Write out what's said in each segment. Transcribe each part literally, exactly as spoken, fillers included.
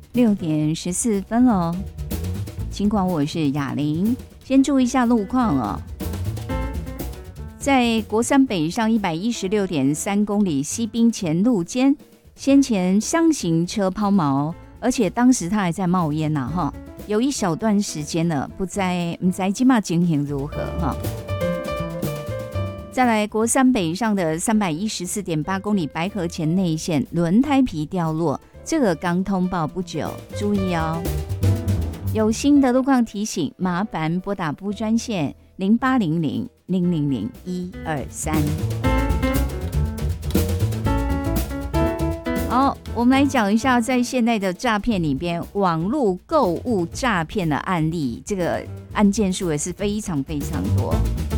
六点十四分了，尽管我是雅玲，先注意一下路况哦。在国三北上一百一十六点三公里西滨前路间，先前箱型车抛锚，而且当时它还在冒烟呐、啊、哈，有一小段时间了，不知不知今嘛情形如何哈。再来国三北上的三百一十四点八公里白河前内线轮胎皮掉落，这个刚通报不久，注意哦。有新的路况提醒，麻烦拨打布专线零八零零零零零一二三。好，我们来讲一下，在现在的诈骗里边，网络购物诈骗的案例，这个案件数也是非常非常多。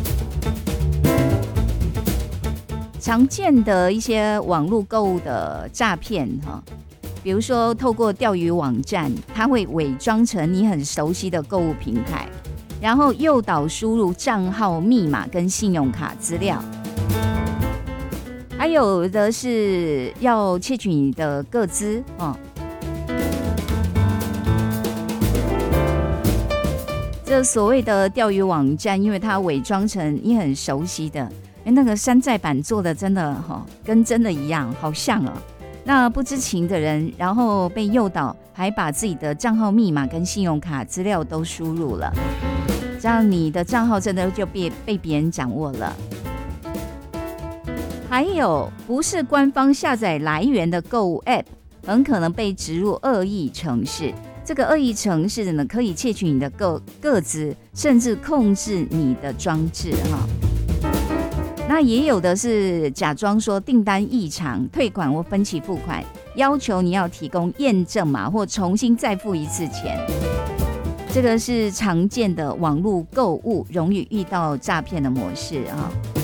常见的一些网络购物的诈骗哈，比如说透过钓鱼网站，它会伪装成你很熟悉的购物平台，然后诱导输入账号密码跟信用卡资料，还有的是要窃取你的个资哦。这所谓的钓鱼网站，因为它伪装成你很熟悉的。那个山寨版做的真的哈，跟真的一样，好像啊。那不知情的人，然后被诱导，还把自己的账号密码跟信用卡资料都输入了，这样你的账号真的就被被别人掌握了。还有不是官方下载来源的购物 App， 很可能被植入恶意程式。这个恶意程式呢，可以窃取你的个个资，甚至控制你的装置哈。那也有的是假装说订单异常、退款或分期付款，要求你要提供验证码或重新再付一次钱。这个是常见的网络购物容易遇到诈骗的模式啊。